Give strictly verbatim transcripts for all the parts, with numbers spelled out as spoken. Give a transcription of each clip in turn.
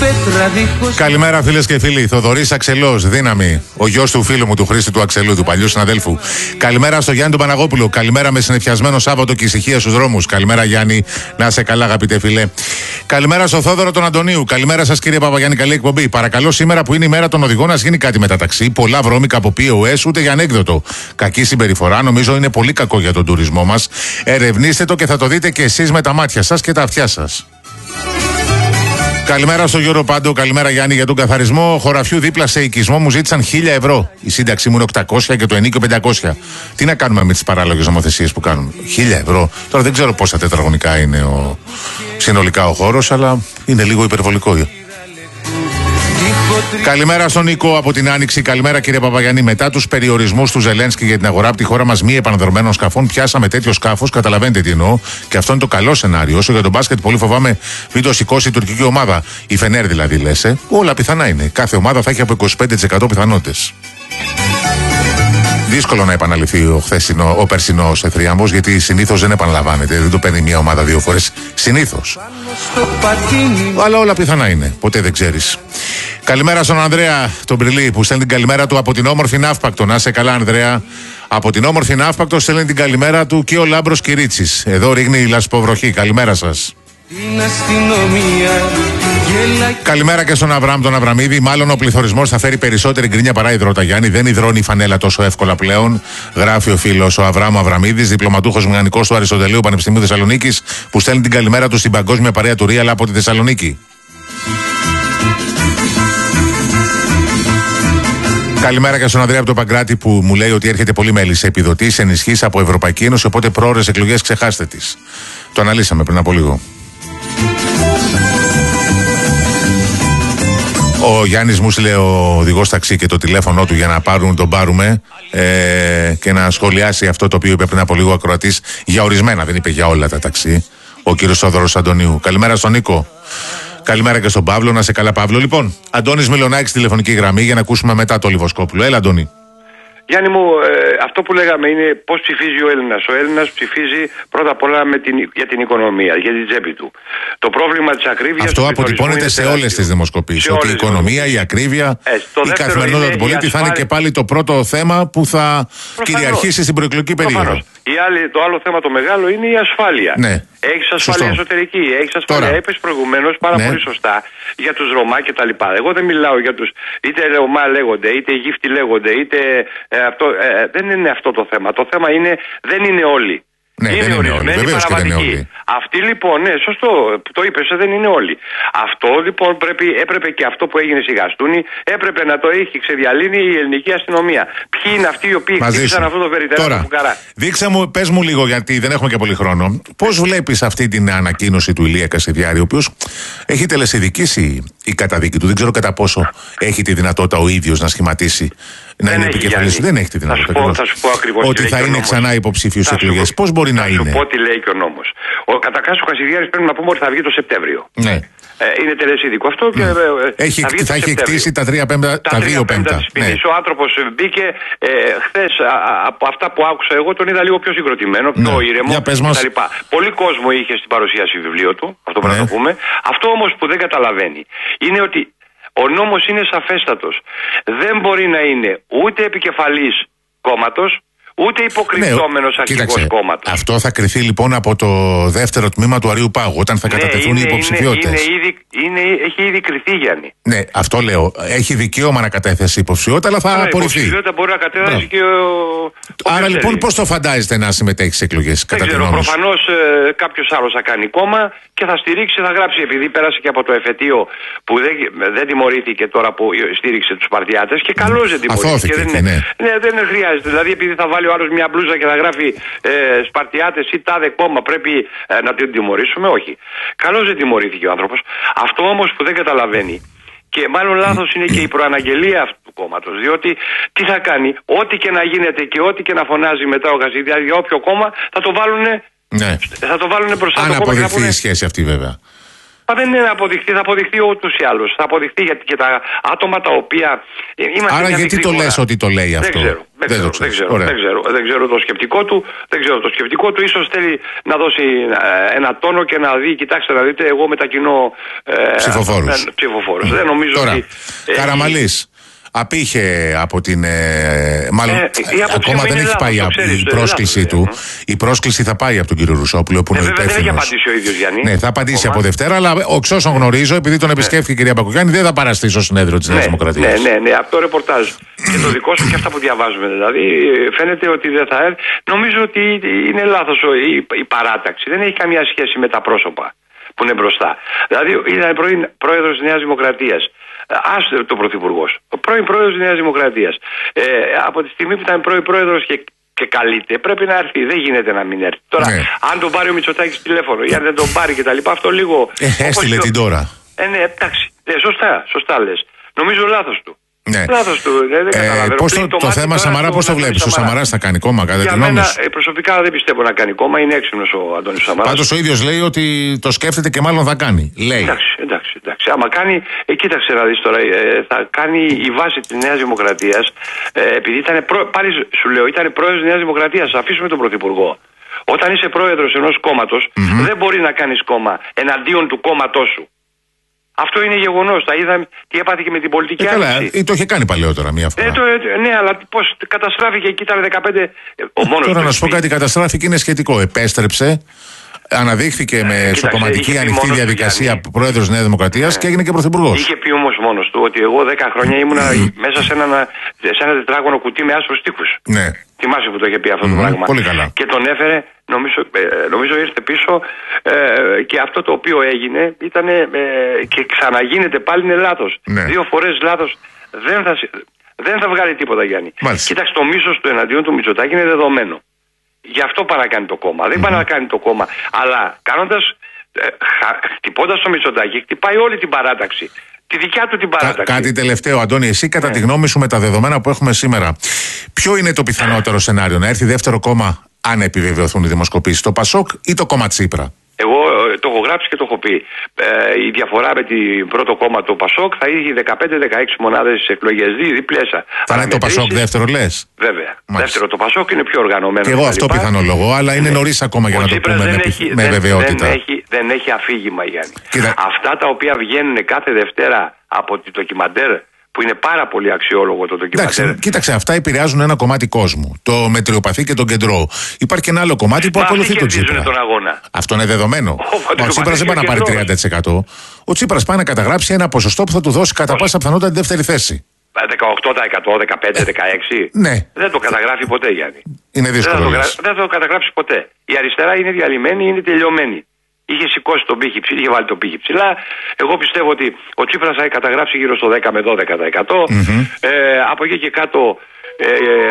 Καλημέρα φίλες και φίλοι. Θοδωρής Αξελός, δύναμη. Ο γιος του φίλου μου, του Χρήστη του Αξελού, του παλιού συναδέλφου. Καλημέρα στο Γιάννη τον Παναγόπουλο. Καλημέρα με συνεφιασμένο Σάββατο και ησυχία στους δρόμους. Καλημέρα Γιάννη, να είσαι καλά, αγαπητέ φίλε. Καλημέρα στο Θόδωρο τον Αντωνίου. Καλημέρα σας κύριε Παπαγιάννη, καλή εκπομπή. Παρακαλώ σήμερα που είναι η μέρα των οδηγών να γίνει κάτι με τα ταξί. Πολλά βρώμικα από πι ο ες, ούτε για ανέκδοτο. Κακή συμπεριφορά, νομίζω είναι πολύ κακό για τον τουρισμό μας. Ερευνήστε το και θα το δείτε και εσείς με τα μάτια σας και τα αυτιά σας. Καλημέρα στο Γιώργο Πάντο, καλημέρα Γιάννη. Για τον καθαρισμό χωραφιού δίπλα σε οικισμό μου ζήτησαν χίλια ευρώ. Η σύνταξή μου είναι οκτακόσια και το ενίκιο πεντακόσια. Τι να κάνουμε με τις παράλογες νομοθεσίες που κάνουν? χίλια ευρώ. Τώρα δεν ξέρω πόσα τετραγωνικά είναι ο... συνολικά ο χώρος, αλλά είναι λίγο υπερβολικό. Καλημέρα στον Νίκο από την Άνοιξη. Καλημέρα κύριε Παπαγιάννη. Μετά τους περιορισμούς του Ζελένσκι για την αγορά από τη χώρα μας μη επανδρομένων σκαφών, πιάσαμε τέτοιο σκάφος. Καταλαβαίνετε τι εννοώ. Και αυτό είναι το καλό σενάριο. Όσο για τον μπάσκετ, πολύ φοβάμαι μην το σηκώσει η τουρκική ομάδα. Η Φενέρ δηλαδή, λες. Ε? Όλα πιθανά είναι. Κάθε ομάδα θα έχει από είκοσι πέντε τοις εκατό πιθανότητες. Δύσκολο να επαναληφθεί ο, χθεσινό, ο περσινός εθριαμβός, γιατί συνήθως δεν επαναλαμβάνεται. Δεν το παίρνει μια ομάδα δύο φορές. Συνήθως. Αλλά όλα πιθανά είναι. Ποτέ δεν ξέρεις. Καλημέρα στον Ανδρέα τον Μπριλί που στέλνει την καλημέρα του από την όμορφη Ναύπακτο. Να είσαι καλά, Ανδρέα. Από την όμορφη Ναύπακτο στέλνει την καλημέρα του και ο Λάμπρος Κυρίτσης. Εδώ ρίχνει η λασποβροχή. Καλημέρα σας. Καλημέρα και στον Αβραάμ τον Αβραμίδη. Μάλλον ο πληθωρισμός θα φέρει περισσότερη γκρίνια παρά υδρότα, Γιάννη. Δεν υδρώνει η φανέλα τόσο εύκολα πλέον. Γράφει ο φίλος ο Αβραάμ Αβραμίδης, διπλωματούχος μηχανικός του Αριστοτελείου Πανεπιστημίου Θεσσαλονίκης, που στέλνει την καλημέρα του στην παγκόσμια παρέα του Ρίαλα από τη Θεσσαλονίκη. Καλημέρα και στον Ανδρέα από τον Παγκράτη που μου λέει ότι έρχεται πολύ μέλη σε επιδοτήσεις, ενισχύσεις από Ευρωπαϊκή Ένωση. Οπότε πρόορες εκλογές ξεχάστε τις. Το αναλύσαμε πριν από λίγο. Ο Γιάννης μου στείλε ο οδηγός ταξί και το τηλέφωνο του για να πάρουν, τον πάρουμε ε, και να σχολιάσει αυτό το οποίο είπε πριν από λίγο ο ακροατής για ορισμένα, δεν είπε για όλα τα ταξί. Ο κύριος Θόδωρος Αντωνίου. Καλημέρα στον Νίκο. Καλημέρα και στον Παύλο. Να σε καλά, Παύλο. Λοιπόν, Αντώνης Μιλονάκης στη τηλεφωνική γραμμή για να ακούσουμε μετά το Λιβοσκόπουλο. Έλα, Αντώνη. Γιάννη μου, ε, αυτό που λέγαμε είναι πώς ψηφίζει ο Έλληνας. Ο Έλληνας ψηφίζει πρώτα απ' όλα με την, για την οικονομία, για την τσέπη του. Το πρόβλημα της ακρίβειας. Αυτό αποτυπώνεται σε όλες τις δημοσκοπήσεις. Ότι η οικονομία, η ακρίβεια, ε, η καθημερινότητα του πολίτη θα είναι και πάλι το πρώτο θέμα που θα Προφανώς. κυριαρχήσει στην προεκλογική περίοδο. Η άλλη, το άλλο θέμα το μεγάλο είναι η ασφάλεια. Ναι. Έχεις ασφάλεια Σωστό. εσωτερική, έχεις ασφάλεια. Είπες προηγουμένως πάρα ναι. πολύ σωστά για τους Ρωμά και τα λοιπά. Εγώ δεν μιλάω για τους είτε Ρωμά λέγονται, είτε Αιγύπτιοι λέγονται, είτε ε, αυτό. Ε, δεν είναι αυτό το θέμα. Το θέμα είναι δεν είναι όλοι. Ναι, είναι ορισμένοι παραβατικοί. Αυτοί λοιπόν, ναι, σωστό, το είπες, δεν είναι όλοι. Αυτό λοιπόν πρέπει, έπρεπε και αυτό που έγινε στη Γαστούνη, έπρεπε να το έχει ξεδιαλύνει η ελληνική αστυνομία. Ποιοι είναι αυτοί οι οποίοι χτύπησαν αυτό το βεριτέρας του Καρά. Δείξε μου, πες μου λίγο, γιατί δεν έχουμε και πολύ χρόνο, πώς βλέπεις αυτή την ανακοίνωση του Ηλία Κασιδιάρη, ο οποίος έχει τελεσιδικήσει η καταδίκη του. Δεν ξέρω κατά πόσο έχει τη δυνατότητα ο ίδιος να σχηματίσει. Να είναι επικεφαλής. Δεν έχει τη δυνατότητα. Θα σου πω, θα σου πω ακριβώς ότι θα είναι ξανά υποψήφιος στις εκλογές. Πώς μπορεί να είναι? Θα σου πω τι λέει και ο νόμος. Ο καταρχάς ο Κασιδιάρης πρέπει να πούμε ότι θα βγει το Σεπτέμβριο. Ναι. Ε, είναι τελεσίδικο αυτό και mm. έχει, θα, θα έχει εκτίσει τα, τρία πέμπτα, τα, τα δύο πέμπτα. πέμπτα ναι. Ο άνθρωπος μπήκε ε, χθες από αυτά που άκουσα εγώ τον είδα λίγο πιο συγκροτημένο, πιο ναι. ήρεμο κτλ. Πολύ κόσμο είχε στην παρουσίαση βιβλίου του, αυτό πρέπει ναι. να το πούμε. Αυτό όμως που δεν καταλαβαίνει είναι ότι ο νόμος είναι σαφέστατος. Δεν μπορεί να είναι ούτε επικεφαλής κόμματος, ούτε υποκρυπτόμενος ναι, αρχηγός κόμματος. Αυτό θα κριθεί λοιπόν από το δεύτερο τμήμα του Αρείου Πάγου, όταν θα ναι, κατατεθούν είναι, οι υποψηφιότητες. Είναι, είναι ήδη, είναι, έχει ήδη κριθεί, Γιάννη. Ναι, αυτό λέω. Έχει δικαίωμα να κατέθεσει υποψηφιότητα, αλλά θα απορριφθεί. Η υποψηφιότητα μπορεί να κατέθεσει και ο. Άρα λοιπόν, πώς το φαντάζεστε να συμμετέχει σε εκλογές, κατά την γνώμη σου? Προφανώς ε, κάποιος άλλος θα κάνει κόμμα και θα στηρίξει, θα γράψει, επειδή πέρασε και από το εφετείο που δεν, δεν τιμωρήθηκε τώρα που στήριξε τους Σπαρτιάτες και καλώς δεν τιμωρήθηκε. Δεν, ναι. ναι. ναι, δεν χρειάζεται. Δηλαδή, επειδή θα βάλει ο άλλος μια μπλούζα και θα γράφει ε, Σπαρτιάτες ή τάδε κόμμα, πρέπει ε, να την τιμωρήσουμε. Όχι. Καλώς δεν τιμωρήθηκε ο άνθρωπος. Αυτό όμως που δεν καταλαβαίνει. Και μάλλον λάθος είναι και η προαναγγελία αυτού του κόμματος. Διότι τι θα κάνει, ό,τι και να γίνεται και ό,τι και να φωνάζει μετά ο Κασιδιάρης για όποιο κόμμα θα το βάλουν ναι. θα το βάλουν μπροστά. Αν αποδειχθεί η σχέση αυτή βέβαια. Μα δεν είναι να αποδειχθεί, θα αποδειχθεί ούτως ή άλλως. Θα αποδειχθεί γιατί και τα άτομα τα οποία. Άρα γιατί το λες ότι το λέει αυτό? Δεν ξέρω. Δεν, δεν, ξέρω, δεν, ξέρω, δεν, ξέρω, δεν ξέρω το σκεπτικό του. Δεν ξέρω το σκεπτικό του. Ίσως θέλει να δώσει ένα τόνο και να δει, κοιτάξτε να δείτε, εγώ μετακινώ ε, ψηφοφόρους. ψηφοφόρους. Mm. Δεν νομίζω Τώρα, ότι... Καραμαλής. Απήχε από την. Ε, μάλλον ε, ακόμα δεν έχει πάει η πρόσκλησή του. Ε. Η πρόσκληση θα πάει από τον κύριο Ρουσόπουλο που είναι ε, ο υπεύθυνος. Δεν έχει απαντήσει ο ίδιος Γιάννη. Ναι, θα απαντήσει ακόμα από Δευτέρα, αλλά εξ όσων γνωρίζω, επειδή τον επισκέφθηκε η κυρία Μπακογιάννη, δεν θα παραστεί στο συνέδριο της Νέας Δημοκρατίας. Ναι, ναι, ναι, από το ρεπορτάζ και το δικό σου και αυτά που διαβάζουμε. Δηλαδή, φαίνεται ότι δεν θα έρθει. Νομίζω ότι είναι λάθος η, η παράταξη. Δεν έχει καμία σχέση με τα πρόσωπα που είναι μπροστά. Δηλαδή, ήταν πρώην πρόεδρος της Νέας Δημοκρατίας. Άστε το πρωθυπουργός, ο πρώην πρόεδρος της Νέας Δημοκρατίας. Ε, από τη στιγμή που ήταν πρώην πρόεδρος και, και καλείται, πρέπει να έρθει. Δεν γίνεται να μην έρθει. Τώρα, ναι. αν τον πάρει ο Μητσοτάκης τηλέφωνο ή αν δεν τον πάρει κτλ., αυτό λίγο. Ε, έστειλε την τώρα. Ε, ναι, εντάξει. Ε, σωστά, σωστά λες. Νομίζω λάθος του. Ναι. Λάθος του. Ε, δεν καταλαβαίνω. Ε, πώς το, το, το θέμα Σαμαρά, πώς το βλέπεις? Ο Σαμαράς θα κάνει κόμμα, κατά τη γνώμη σου? Για προσωπικά δεν πιστεύω να κάνει κόμμα. Είναι έξυπνος ο Αντώνης Σαμαράς. Πάντως ο ίδιος λέει ότι το σκέφτεται και μάλλον θα κάνει. Λέει. Εντάξει, εντάξει, εντάξει. Άμα κάνει, ε, κοίταξε να δεις τώρα, ε, θα κάνει η βάση της Νέας Δημοκρατίας, ε, επειδή ήταν, προ, πάλι σου λέω, ήταν πρόεδρος της Νέας Δημοκρατίας. Αφήσουμε τον Πρωθυπουργό. Όταν είσαι πρόεδρος ενός κόμματος, mm-hmm. δεν μπορεί να κάνεις κόμμα εναντίον του κόμματός σου. Αυτό είναι γεγονός. Τα είδαμε τι έπαθε και με την πολιτική ε, άνοιξη. Καλά, το είχε κάνει παλαιότερα μία φορά. Ε, το, ε, ναι, αλλά πώς καταστράφηκε εκεί, ήταν δεκαπέντε. Ο μόνος τώρα να σου πω κάτι, καταστράφηκε είναι σχετικό. Επέστρεψε, αναδείχθηκε με ε, σοκομματική ανοιχτή διαδικασία πρόεδρος Νέας Δημοκρατίας ναι. και έγινε και πρωθυπουργός. Είχε πει όμως μόνος του ότι εγώ δέκα χρόνια ήμουνα mm. μέσα σε ένα, σε ένα τετράγωνο κουτί με άσπρους τοίχους. Ναι. Θυμάσαι που το είχε πει αυτό mm, το πράγμα. Πολύ καλά. Και τον έφερε, νομίζω, ε, νομίζω ήρθε πίσω ε, και αυτό το οποίο έγινε ήταν ε, και ξαναγίνεται πάλι είναι λάθος. Ναι. Δύο φορές λάθος δεν θα, δεν θα βγάλει τίποτα, Γιάννη. Μάλιστα. Κοίταξε, το μίσος του εναντίον του Μητσοτάκη είναι δεδομένο. Γι' αυτό παρακάνει το κόμμα. Mm-hmm. Δεν παρακάνει το κόμμα. Αλλά κάνοντας, ε, χτυπώντας το Μητσοτάκη, χτυπάει όλη την παράταξη. Τη δικιά του την παράταξη. Κα, κάτι τελευταίο, Αντώνη, εσύ κατά ναι. τη γνώμη σου με τα δεδομένα που έχουμε σήμερα, ποιο είναι το πιθανότερο σενάριο? Να έρθει δεύτερο κόμμα, αν επιβεβαιωθούν οι δημοσκοπήσεις, το Πασόκ ή το κόμμα Τσίπρα? Εγώ το έχω γράψει και το έχω πει. Ε, η διαφορά με την πρώτο κόμμα, το Πασόκ, θα είχε δεκαπέντε δεκαέξι μονάδες στις εκλογές. Διπλέσα. Θα είναι το Πασόκ δεύτερο, λες? Βέβαια. Μάλιστα. Δεύτερο το Πασόκ είναι πιο οργανωμένο. Και εγώ αυτό πιθανολογώ, αλλά είναι ναι. νωρίς ακόμα για ο να το πούμε με, έχει, με δεν, βεβαιότητα. Δεν έχει, δεν έχει αφήγημα, Γιάννη. Κοίτα. Αυτά τα οποία βγαίνουν κάθε Δευτέρα από τη ντοκιμαντέρ, που είναι πάρα πολύ αξιόλογο το ντοκιμαντέρ. Εντάξει, κοίταξε, αυτά επηρεάζουν ένα κομμάτι κόσμου. Το μετριοπαθή και τον κεντρό. Υπάρχει και ένα άλλο κομμάτι που Μα ακολουθεί τον Τσίπρα. Τον αγώνα. Αυτό είναι δεδομένο. Ο, ο Τσίπρας δεν πάει να πάρει τριάντα τοις εκατό. Ο Τσίπρας πάει να καταγράψει ένα ποσοστό που θα του δώσει κατά πάσα πιθανότητα την δεύτερη θέση. δεκαοκτώ τοις εκατό, δεκαπέντε, δεκαέξι. Ναι. Δεν το καταγράφει ποτέ, Γιάννη. Είναι δύσκολο. Δεν θα το, δεν θα το καταγράψει ποτέ. Η αριστερά είναι διαλυμένη, είναι τελειωμένη. Είχε σηκώσει τον πύχη ψηλά, είχε βάλει τον πύχη ψηλά. Εγώ πιστεύω ότι ο Τσίπρας θα καταγράψει γύρω στο δέκα με δώδεκα τοις εκατό. Mm-hmm. Ε, από εκεί και κάτω ε,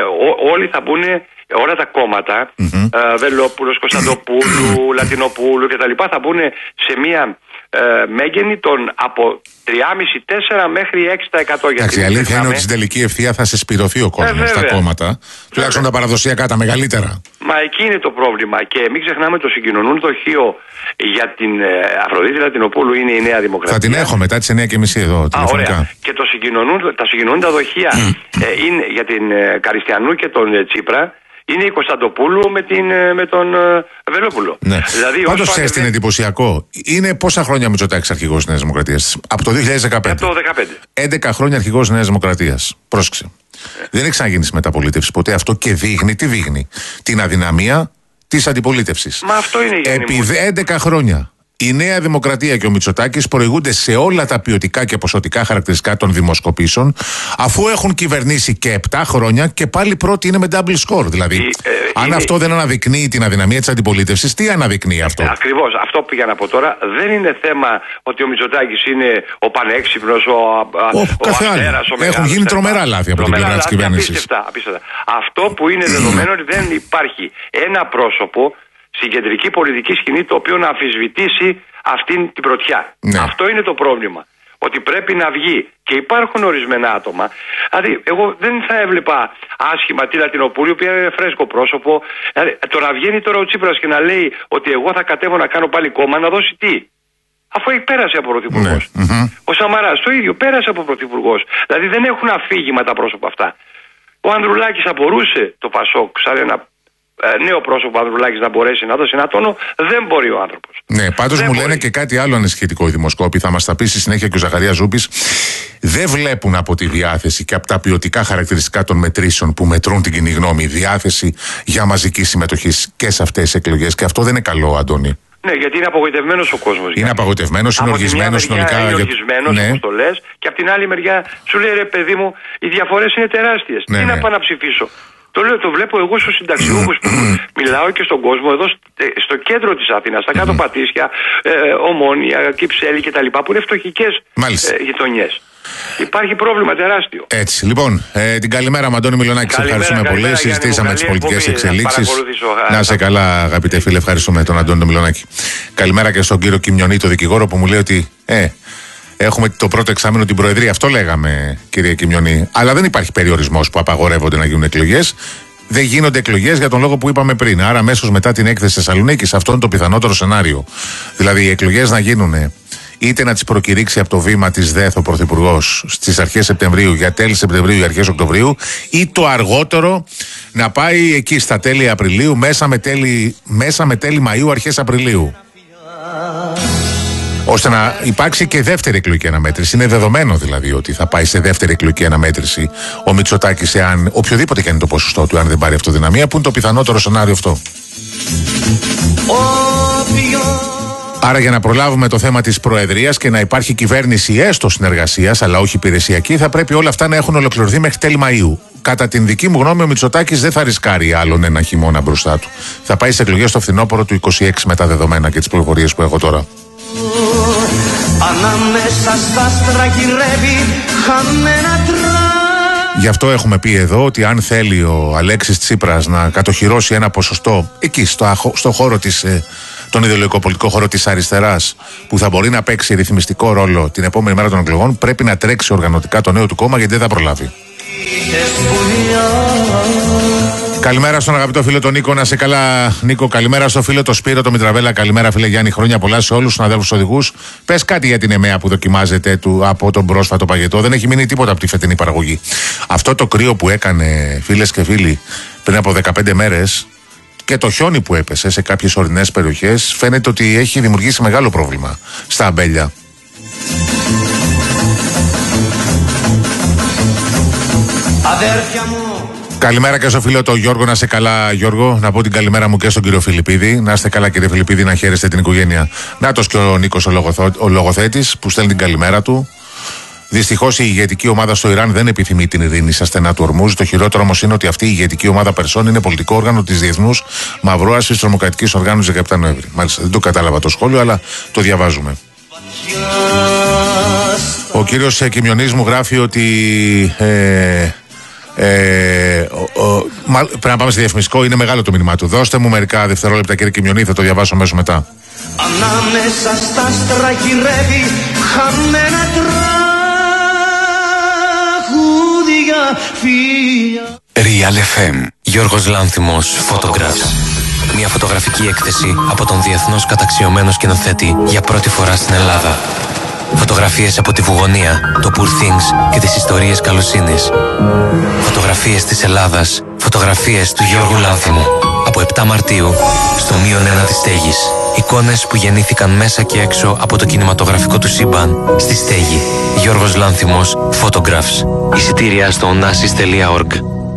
ό, όλοι θα μπουν, όλα τα κόμματα, mm-hmm. ε, Βελόπουλος, Κωνσταντοπούλου, Λατινοπούλου κτλ. Θα μπουν σε μία ε, μέγενη των από τρία κόμμα πέντε με τέσσερα μέχρι έξι τοις εκατό. Εντάξει, η αλήθεια είναι ότι στην τελική ευθεία θα συσπηρωθεί ο κόσμος ε, στα κόμματα. Τουλάχιστον τα παραδοσιακά, τα μεγαλύτερα. Μα εκεί είναι το πρόβλημα. Και μην ξεχνάμε το συγκοινωνούν δοχείο για την ε, Αφροδίτη Λατινοπούλου είναι η Νέα Δημοκρατία. Θα την έχω μετά τις εννιά και μισή εδώ τηλεφωνικά. Α, ωραία. Και το συγκοινωνούν, τα συγκοινωνούντα δοχεία ε, είναι για την ε, Καριστιανού και τον ε, Τσίπρα. Είναι η Κωνσταντοπούλου με, την, με τον ε, Βελόπουλο. Ναι. Δηλαδή, πάντως ξέρεις τι είναι εντυπωσιακό? Είναι πόσα χρόνια Μητσοτάκης αρχηγός της Νέας Δημοκρατίας? Από το δύο χιλιάδες δεκαπέντε. Από το δεκαπέντε. έντεκα χρόνια αρχηγός της Νέας Δημοκρατίας. Πρόσεξε. Ε. Δεν έχει ξαναγίνει στη μεταπολίτευση ποτέ αυτό και δείχνει, τι δείχνει? Την αδυναμία της αντιπολίτευσης. Μα αυτό είναι η Επί έντεκα χρόνια η Νέα Δημοκρατία και ο Μητσοτάκης προηγούνται σε όλα τα ποιοτικά και ποσοτικά χαρακτηριστικά των δημοσκοπήσεων, αφού έχουν κυβερνήσει και επτά χρόνια και πάλι πρώτοι είναι με double score. Δηλαδή, η, ε, αν είναι... αυτό δεν αναδεικνύει την αδυναμία της αντιπολίτευσης, τι αναδεικνύει αυτό? Ε, ακριβώς. Αυτό που πήγα να πω τώρα δεν είναι θέμα ότι ο Μητσοτάκης είναι ο πανέξυπνος, ο, ο, ο αστέρας, ο μεγάλος. Έχουν γίνει τρομερά λάθη από την πλευρά της κυβέρνησης. Απίστευτα, απίστευτα. Αυτό που είναι δεδομένο ότι δεν υπάρχει ένα πρόσωπο στην κεντρική πολιτική σκηνή το οποίο να αμφισβητήσει αυτήν την πρωτιά. Ναι. Αυτό είναι το πρόβλημα. Ότι πρέπει να βγει. Και υπάρχουν ορισμένα άτομα. Δηλαδή, εγώ δεν θα έβλεπα άσχημα τη Λατινοπούλου, που είναι φρέσκο πρόσωπο. Δηλαδή, το να βγαίνει τώρα ο Τσίπρας και να λέει ότι εγώ θα κατέβω να κάνω πάλι κόμμα, να δώσει τι? Αφού έχει πέρασε από πρωθυπουργός. Ναι. Ο Σαμαράς το ίδιο, πέρασε από πρωθυπουργός. Δηλαδή δεν έχουν αφήγημα τα πρόσωπα αυτά. Ο Ανδρουλάκης θα μπορούσε το Πασόκ σαν ένα ε, νέο πρόσωπο Ανδρουλάκης να μπορέσει να δώσει ένα τόνο. Δεν μπορεί ο άνθρωπος. Ναι, πάντως μου μπορεί. λένε και κάτι άλλο ανησυχητικό οι δημοσκόποι. Θα μας τα πει στη συνέχεια και ο Ζαχαρίας Ζούπης. Δεν βλέπουν από τη διάθεση και από τα ποιοτικά χαρακτηριστικά των μετρήσεων που μετρούν την κοινή γνώμη διάθεση για μαζική συμμετοχή και σε αυτές τις εκλογές. Και αυτό δεν είναι καλό, Αντώνη. Ναι, γιατί είναι απογοητευμένος ο κόσμος. Είναι απογοητευμένος, είναι οργισμένος συνολικά. Είναι οργισμένος, ναι. όπως το λες, και από την άλλη μεριά σου λέει ρε παιδί μου, οι διαφορές είναι τεράστιες. Ναι, Τι ναι. να πάω να ψηφίσω. Το λέω, το βλέπω εγώ στους συνταξιούχους που μιλάω και στον κόσμο εδώ στο κέντρο της Αθήνας, στα κάτω Πατήσια, ε, Ομόνια, Κυψέλη κτλ. Που είναι φτωχικές ε, γειτονιές. Υπάρχει πρόβλημα τεράστιο. Έτσι. Λοιπόν, ε, την καλημέρα, Αντώνη Μιλονάκη. Σε ευχαριστούμε πολύ. Συζητήσαμε τις πολιτικές εξελίξεις. Να σε καλά, αγαπητέ φίλε. Ευχαριστούμε τον Αντώνη Μιλονάκη. Καλημέρα και στον κύριο Κιμιονή, το δικηγόρο, που μου λέει ότι ε, έχουμε το πρώτο εξάμηνο την Προεδρία. Αυτό λέγαμε, κύριε Κιμιονή. Αλλά δεν υπάρχει περιορισμός που απαγορεύονται να γίνουν εκλογές. Δεν γίνονται εκλογές για τον λόγο που είπαμε πριν. Άρα, αμέσως μετά την έκθεση Θεσσαλονίκης, αυτό είναι το πιθανότερο σενάριο. Δηλαδή, οι εκλογές να γίνουν. Είτε να τις προκηρύξει από το βήμα της ΔΕΘ ο Πρωθυπουργός στις αρχές Σεπτεμβρίου για τέλη Σεπτεμβρίου ή αρχές Οκτωβρίου, ή το αργότερο να πάει εκεί στα τέλη Απριλίου, μέσα με τέλη, μέσα με τέλη Μαΐου, αρχές Απριλίου. Ώστε να υπάρξει και δεύτερη εκλογική αναμέτρηση. Είναι δεδομένο δηλαδή ότι θα πάει σε δεύτερη εκλογική αναμέτρηση ο Μητσοτάκης, εάν οποιοδήποτε και είναι το ποσοστό του, αν δεν πάρει αυτοδυναμία, που είναι το πιθανότερο σενάριο αυτό. Άρα, για να προλάβουμε το θέμα της Προεδρίας και να υπάρχει κυβέρνηση έστω συνεργασίας, αλλά όχι υπηρεσιακή, θα πρέπει όλα αυτά να έχουν ολοκληρωθεί μέχρι τέλη Μαΐου. Κατά την δική μου γνώμη, ο Μητσοτάκης δεν θα ρισκάρει άλλον ένα χειμώνα μπροστά του. Θα πάει σε εκλογές στο φθινόπωρο του είκοσι έξι με τα δεδομένα και τις πληροφορίες που έχω τώρα. Ανάμεσα στα άστρα γυρεύει χαμένα τρά. Γι' αυτό έχουμε πει εδώ ότι αν θέλει ο Αλέξης Τσίπρας να κατοχυρώσει ένα ποσοστό εκεί στο, στο χώρο της, τον ιδεολογικό-πολιτικό χώρο της αριστεράς, που θα μπορεί να παίξει ρυθμιστικό ρόλο την επόμενη μέρα των εκλογών, πρέπει να τρέξει οργανωτικά το νέο του κόμμα, γιατί δεν θα προλάβει. Καλημέρα στον αγαπητό φίλο τον Νίκο, να σε καλά, Νίκο. Καλημέρα στο φίλο το Σπύρο, το Μητραβέλα. Καλημέρα, φίλε Γιάννη. Χρόνια πολλά σε όλους τους συναδέλφους οδηγούς. Πες κάτι για την ΕΜΕΑ που δοκιμάζεται του, από τον πρόσφατο παγετό. Δεν έχει μείνει τίποτα από τη φετινή παραγωγή. Αυτό το κρύο που έκανε, φίλες και φίλοι, πριν από δεκαπέντε μέρες, και το χιόνι που έπεσε σε κάποιες ορεινές περιοχές, φαίνεται ότι έχει δημιουργήσει μεγάλο πρόβλημα στα αμπέλια. Αδέρφια μου. Καλημέρα και στο φίλο το Γιώργο, να είστε καλά, Γιώργο. Να πω την καλημέρα μου και στον κύριο Φιλιππίδη. Να είστε καλά, κύριε Φιλιππίδη, να χαίρεστε την οικογένεια. Νάτος και ο Νίκος ο, λογοθο... ο λογοθέτης που στέλνει την καλημέρα του. Δυστυχώς η ηγετική ομάδα στο Ιράν δεν επιθυμεί την ειρήνη στα στενά του Ορμούζ. Το χειρότερο όμως είναι ότι αυτή η ηγετική ομάδα Περσών είναι πολιτικό όργανο της Διεθνούς Μαυρόασης Τρομοκρατικής Οργάνωσης δεκαεπτά Νοέμβρη. Μάλιστα, δεν το κατάλαβα το σχόλιο, αλλά το διαβάζουμε. Ο κύριος Κιμιονής μου γράφει ότι. Ε, Ε, ο, ο, μα, πρέπει να πάμε στη διαφημιστικό, είναι μεγάλο το μήνυμά του. Δώστε μου μερικά δευτερόλεπτα, κύριε Κιμιονή, θα το διαβάσω αμέσως μετά. Ανάμεσα στα άστρα γυρεύει χαμένα τραγούδια φίλια. Real εφ εμ, Γιώργος Λάνθιμος, Photographs. Μια φωτογραφική έκθεση από τον διεθνώς καταξιωμένο σκηνοθέτη για πρώτη φορά στην Ελλάδα. Φωτογραφίες από τη Βουγωνία, το Poor Things και τις ιστορίες καλοσύνης. Φωτογραφίες της Ελλάδας, φωτογραφίες του Γιώργου Λάνθιμου. Από επτά Μαρτίου, στο μείον ένα της Στέγης. Εικόνες που γεννήθηκαν μέσα και έξω από το κινηματογραφικό του σύμπαν, στη Στέγη. Γιώργος Λάνθιμος, Photographs. Εισιτήρια στο onasis τελεία org.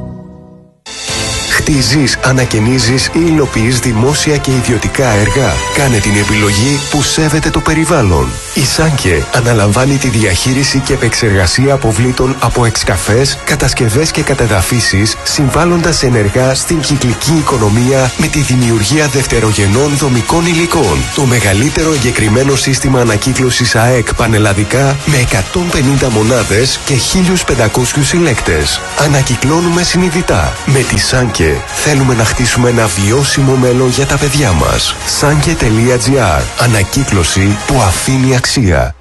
Χτίζεις, ανακαινίζεις ή υλοποιείς δημόσια και ιδιωτικά έργα. Κάνε την επιλογή που σέβεται το περιβάλλον. Η Σάνκε αναλαμβάνει τη διαχείριση και επεξεργασία αποβλήτων από εξκαφές, κατασκευές και κατεδαφίσεις, συμβάλλοντας ενεργά στην κυκλική οικονομία με τη δημιουργία δευτερογενών δομικών υλικών. Το μεγαλύτερο εγκεκριμένο σύστημα ανακύκλωσης ΑΕΚ πανελλαδικά με εκατόν πενήντα μονάδες και χίλιους πεντακόσιους συλλέκτες. Ανακυκλώνουμε συνειδητά. Με τη Σάνκε θέλουμε να χτίσουμε ένα βιώσιμο μέλλον για τα παιδιά μας. Sanke τελεία τζι άρ. Ανακύκλωση που αφήνει αξία.